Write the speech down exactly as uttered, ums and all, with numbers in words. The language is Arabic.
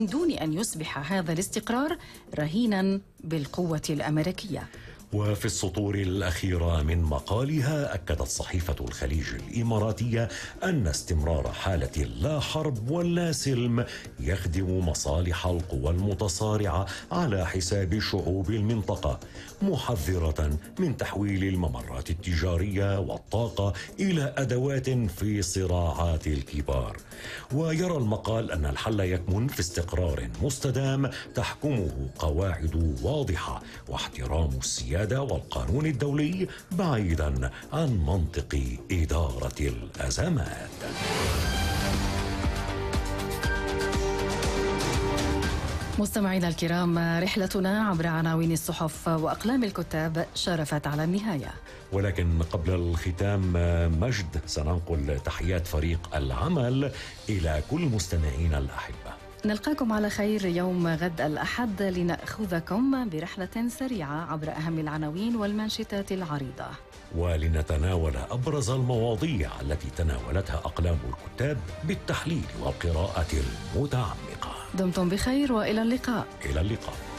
دون أن يصبح هذا الاستقرار رهينا بالقوة الأمريكية. وفي السطور الأخيرة من مقالها أكدت صحيفة الخليج الإماراتية أن استمرار حالة لا حرب ولا سلم يخدم مصالح القوى المتصارعة على حساب شعوب المنطقة، محذرة من تحويل الممرات التجارية والطاقة إلى أدوات في صراعات الكبار. ويرى المقال أن الحل يكمن في استقرار مستدام تحكمه قواعد واضحة واحترام السيادة والقانون الدولي بعيدا عن منطق إدارة الأزمات. مستمعينا الكرام، رحلتنا عبر عناوين الصحف وأقلام الكتاب شرفت على النهاية، ولكن قبل الختام مجد سننقل تحيات فريق العمل إلى كل مستمعينا الأحبة. نلقاكم على خير يوم غد الأحد لنأخذكم برحلة سريعة عبر أهم العناوين والمانشيتات العريضة، ولنتناول أبرز المواضيع التي تناولتها أقلام الكتاب بالتحليل والقراءة المتعمقة. دمتم بخير وإلى اللقاء. إلى اللقاء.